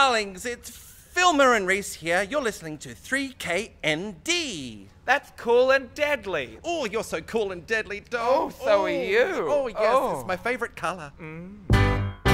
darlings, it's Filmer and Reese here. You're listening to 3KND. That's cool and deadly. Oh, you're so cool and deadly, dog. Oh, so are you. Oh, yes, it's my favorite colour.